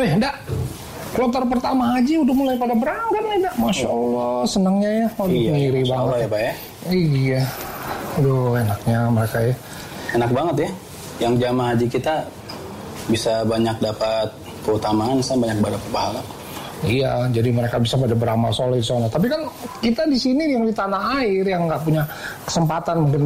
Dak, kloter pertama haji udah mulai pada berangkat nih, Dak. Masya Allah, senangnya ya. Iya, ngiri banget Allah ya Pak ya. Iya. Aduh, enaknya mereka ya. Enak banget ya. Yang jamaah haji kita bisa banyak dapat keutamaan, banyak dapat pahala. Iya, jadi mereka bisa pada beramal soleh di sana. Tapi kan kita di sini yang di tanah air yang nggak punya kesempatan mungkin